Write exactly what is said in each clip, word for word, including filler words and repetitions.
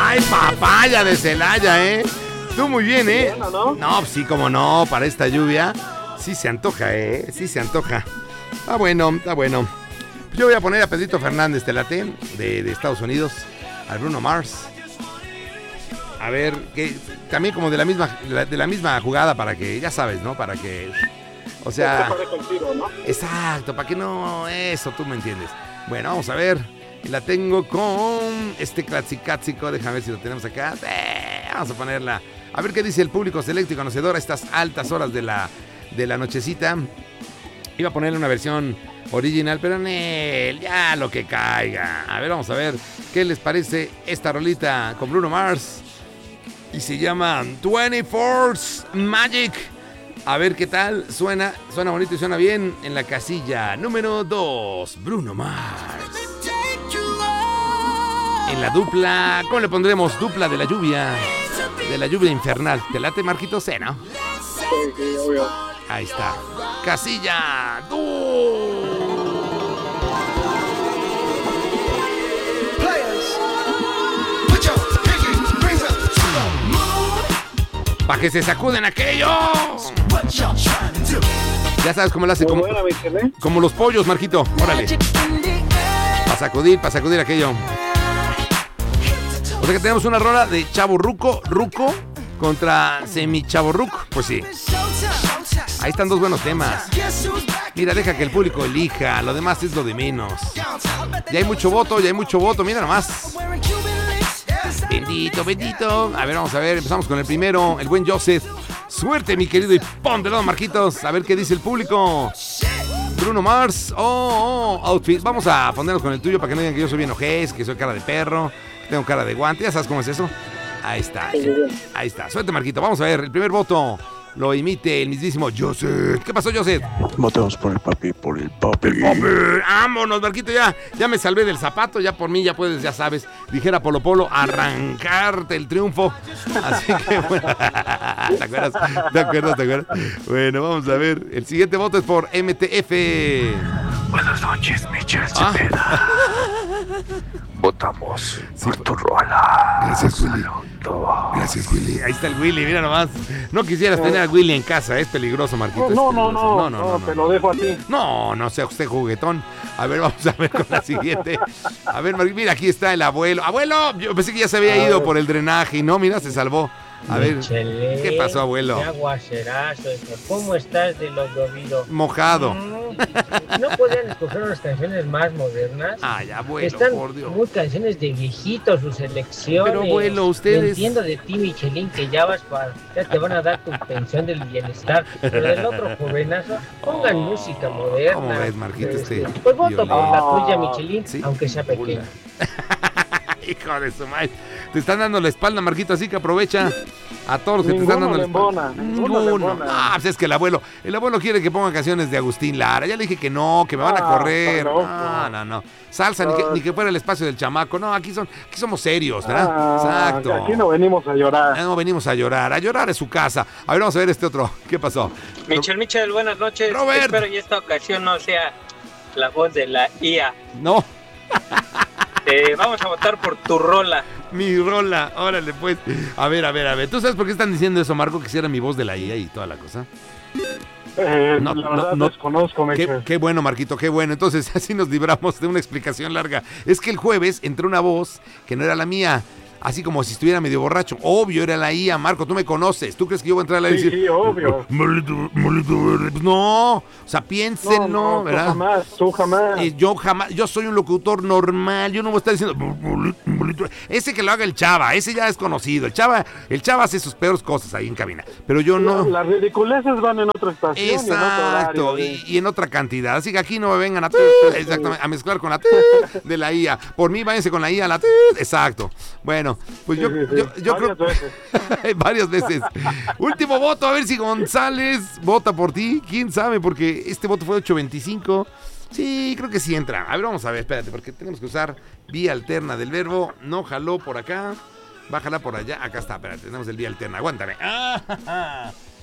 Ay, papaya de Celaya, ¿eh? Tú muy bien, ¿eh? Bueno, ¿no? No, sí, como no, para esta lluvia. Sí se antoja, ¿eh? Sí se antoja. Está bueno, está bueno. Yo voy a poner a Pedrito Fernández, te late, de, de Estados Unidos, a Bruno Mars. A ver, que también como de la misma de la misma jugada para que, ya sabes, ¿no? Para que, o sea... Contigo, ¿no? Exacto, para que no... Eso, tú me entiendes. Bueno, vamos a ver. La tengo con este claxicáxico. Déjame ver si lo tenemos acá. Eh, vamos a ponerla. A ver qué dice el público selecto y conocedor a estas altas horas de la, de la nochecita. Iba a ponerle una versión original, pero en él, ya lo que caiga. A ver, vamos a ver qué les parece esta rolita con Bruno Mars. Y se llama veinticuatro Magic. A ver qué tal suena. Suena bonito y suena bien en la casilla número dos. Bruno Mars. En la dupla, ¿cómo le pondremos? Dupla de la lluvia. De la lluvia infernal. ¿Te late, Marquito C, no? Sí, sí, obvio. Ahí está. Casilla dos. Para que se sacuden aquellos. Ya sabes cómo lo hace. Como, buena, Michelle, ¿eh? como los pollos, Marquito. Órale. Para sacudir, para sacudir aquello. O sea que tenemos una rola de Chavo Ruco, Ruco contra Semi Chavo Ruco. Pues sí. Ahí están dos buenos temas. Mira, deja que el público elija. Lo demás es lo de menos. Ya hay mucho voto, ya hay mucho voto. Mira nomás. Bendito, bendito. A ver, vamos a ver. Empezamos con el primero, el buen Joseph. Suerte, mi querido. Y pon de lado, Marquitos. A ver qué dice el público. Bruno Mars. Oh, oh, outfit. Vamos a ponernos con el tuyo para que no digan que yo soy bien ojés, que soy cara de perro, que tengo cara de guante. Ya sabes cómo es eso. Ahí está. Ahí está. Suerte, Marquito. Vamos a ver. El primer voto lo emite el mismísimo Joseph. ¿Qué pasó, Joseph? Votemos por el papi, por el papi. El papi. Vámonos, Marquito, ya, ya me salvé del zapato, ya por mí, ya puedes, ya sabes, dijera Polo Polo, arrancarte el triunfo. Así que, bueno, ¿te acuerdas? ¿Te acuerdas? ¿Te acuerdas? Bueno, vamos a ver. El siguiente voto es por M T F. Buenas noches, Michelle Ah. Cepeda. Votamos por tu rola. Gracias, Willy. Gracias, Willy. Ahí está el Willy, mira nomás. No quisieras tener a Willy en casa, es peligroso, Marquito. No, es no, peligroso. no, no, no, te lo dejo a ti. No, no sea usted juguetón. A ver, vamos a ver con la siguiente. A ver, Mar- mira, aquí está el abuelo. Abuelo, yo pensé que ya se había ido por el drenaje y no, mira, se salvó. A ver, Michele, ¿qué pasó, abuelo? qué aguacerazo, ¿cómo estás de lo llovido? Mojado. Mm, ¿No podrían escoger unas canciones más modernas? Ay, abuelo, Están por Dios. muy canciones de viejitos, sus elecciones. Pero, abuelo, Yo ustedes... entiendo de ti, Michelín, que ya vas para... Ya te van a dar tu pensión del bienestar. Pero del otro jovenazo, pongan Oh, música moderna. ¿cómo ves, Marquito, este Pues voto por la violín? tuya, Michelín, Sí. aunque sea pequeña. Hijo de su madre. Te están dando la espalda, Marquito, así que aprovecha a todos los que te están Ninguno dando la le embona, espalda. ninguno le embona. Ah, pues es que el abuelo, el abuelo quiere que pongan canciones de Agustín Lara. Ya le dije que no, que me van a Ah, correr. está loco. No, no, no. Salsa, ni que, ni que fuera el espacio del chamaco. No, aquí son, aquí somos serios, ¿verdad? Ah, Exacto. Aquí no venimos a llorar. No venimos a llorar, a llorar es su casa. A ver, vamos a ver este otro. ¿Qué pasó? Michel, Michel, buenas noches. Robert. Espero y esta ocasión no sea la voz de la I A. No, Eh, vamos a votar por tu rola. mi rola. Órale, pues. A ver, a ver, a ver. ¿Tú sabes por qué están diciendo eso, Marco? Que si era mi voz de la I A y toda la cosa. Eh, No, la no, verdad no. desconozco, Qué, Michelle. qué bueno, Marquito, qué bueno. Entonces, así nos libramos de una explicación larga. Es que el jueves entró una voz que no era la mía. Así como si estuviera medio borracho. Obvio, era la I A, Marco, tú me conoces. ¿Tú crees que yo voy a entrar a la I A y Sí, decir... sí, obvio. Maldito, maldito verde? Pues no, o sea, piénsenlo, No, no, ¿verdad? tú jamás, tú jamás. Eh, yo jamás, yo soy un locutor normal, yo no voy a estar diciendo... Ese que lo haga el Chava, ese ya es conocido. El Chava, el Chava hace sus peores cosas ahí en cabina. Pero yo no... Las ridiculeces van en otra estación y en otro Exacto, horario, y, ¿sí? y en otra cantidad. Así que aquí no me vengan a, exactamente, a mezclar con la de la I A. Por mí, váyanse con la I A, la exacto. Bueno, pues yo, Sí, sí, sí. yo, yo Varias creo. veces. Varias veces. Último voto, a ver si González vota por ti. ¿Quién sabe? Porque este voto fue ocho veinticinco. Sí, creo que sí entra. A ver, vamos a ver, espérate, porque tenemos que usar vía alterna del verbo. No jaló por acá. Va a jalar por allá. Acá está, espérate, tenemos el vía alterna. Aguántame. Ah,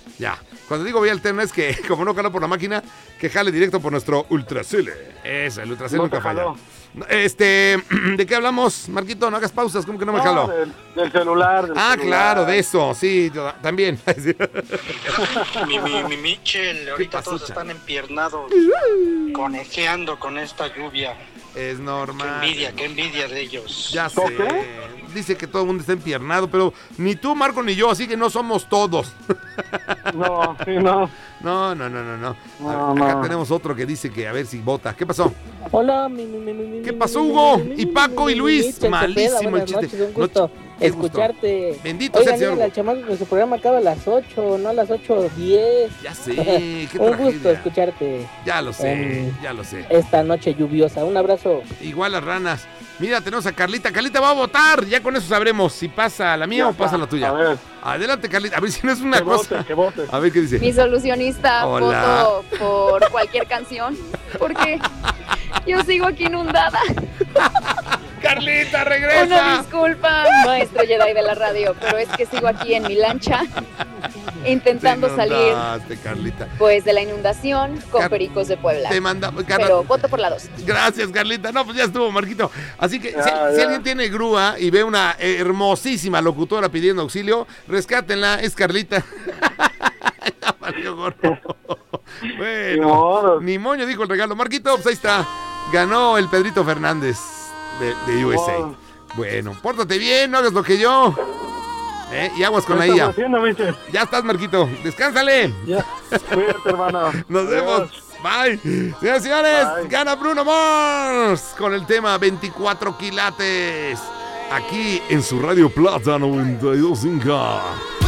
Ya. Cuando digo vía alterna es que, como no jaló por la máquina, que jale directo por nuestro Ultracele. Eso, el Ultracele No nunca te falla. jaló. Este, ¿de qué hablamos, Marquito? No hagas pausas, ¿cómo que no me jaló? Del, del celular. Del Ah, celular. claro, de eso, sí, yo también. Mi, mi, mi Michel, ahorita pasó, todos chavo? están empiernados, conejeando con esta lluvia. Es Qué normal. envidia, qué envidia de ellos. Ya sé. ¿Qué? Dice que todo el mundo está empiernado, pero ni tú, Marco, ni yo, así que no somos todos. No, sí, no. No, no, no, no, no. No, A ver, acá no. tenemos otro que dice que a ver si vota. ¿Qué pasó? Hola, mi, mi, mi, mi, ¿Qué mi, pasó, mi, Hugo? mi, mi, Y mi, Paco mi, y mi, Luis. mi, Michel Malísimo Cepeda, el buenas chiste. noches, un No, gusto qué gusto. escucharte. Bendito sea Oigan, el Señor. díganle al chamaco que su programa acaba a las ocho, no a las ocho diez. Ya sé, qué Un gusto tragedia. escucharte Ya lo sé, em, ya lo sé. esta noche lluviosa. Un abrazo. Igual las ranas. Mira, tenemos a Carlita. Carlita va a votar. Ya con eso sabremos si pasa la mía Ya o pasa está. la tuya. A ver, Adelante, Carlita. A ver si no es una que cosa. vote, que vote. A ver qué dice. Mi solucionista, Hola. voto por cualquier canción, porque yo sigo aquí inundada. Carlita, Una regresa. disculpa, maestro Jedi de la radio, pero es que sigo aquí en mi lancha intentando Te salir inundaste, Carlita. pues de la inundación con Car- Pericos de Puebla. Te manda, Carla- Pero voto por la dos. Gracias, Carlita. No, pues ya estuvo, Marquito. Así que si, Ya, si ya. alguien tiene grúa y ve una hermosísima locutora pidiendo auxilio, rescátenla, es Carlita. Ya valió gorro. Ni Bueno, modo. ni moño dijo el regalo. Marquito, pues ahí está. Ganó el Pedrito Fernández de, de U S A. modo. Bueno, pórtate bien, no hagas lo que yo. ¿Eh? Y aguas con la ¿Qué I A. estás haciendo, Michel? Ya estás, Marquito. Descánsale. Ya. Cuídate, hermano. Nos vemos. Adiós. Bye. Señoras y señores, Bye. gana Bruno Mars con el tema veinticuatro quilates. Aquí en su Radio Plata noventa y dos punto cinco.